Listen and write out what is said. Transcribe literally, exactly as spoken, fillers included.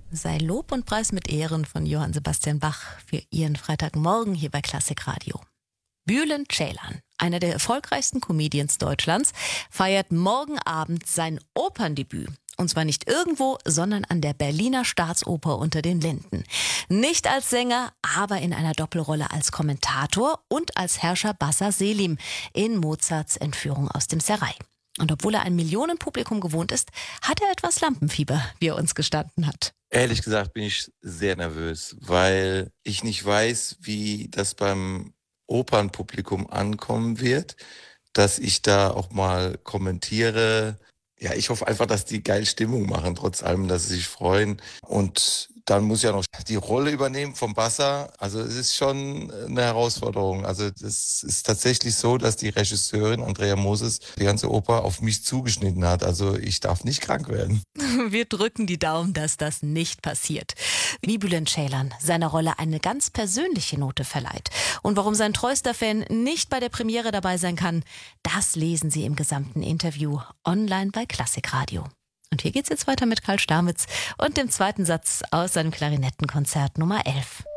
sei Lob und Preis mit Ehren von Johann Sebastian Bach für Ihren Freitagmorgen hier bei Klassik Radio. Bülent Ceylan, einer der erfolgreichsten Comedians Deutschlands, feiert morgen Abend sein Operndebüt. Und zwar nicht irgendwo, sondern an der Berliner Staatsoper unter den Linden. Nicht als Sänger, aber in einer Doppelrolle als Kommentator und als Herrscher Bassa Selim in Mozarts Entführung aus dem Serail. Und obwohl er ein Millionenpublikum gewohnt ist, hat er etwas Lampenfieber, wie er uns gestanden hat. Ehrlich gesagt bin ich sehr nervös, weil ich nicht weiß, wie das beim Opernpublikum ankommen wird, dass ich da auch mal kommentiere. Ja, ich hoffe einfach, dass die geil Stimmung machen, trotz allem, dass sie sich freuen. Und dann muss ich ja noch die Rolle übernehmen vom Bassa. Also es ist schon eine Herausforderung. Also das ist tatsächlich so, dass die Regisseurin Andrea Moses die ganze Oper auf mich zugeschnitten hat. Also ich darf nicht krank werden. Wir drücken die Daumen, dass das nicht passiert. Wie Bülent Ceylan seiner Rolle eine ganz persönliche Note verleiht. Und warum sein treuester Fan nicht bei der Premiere dabei sein kann, das lesen Sie im gesamten Interview online bei Klassik Radio. Und hier geht's jetzt weiter mit Karl Stamitz und dem zweiten Satz aus seinem Klarinettenkonzert Nummer elf.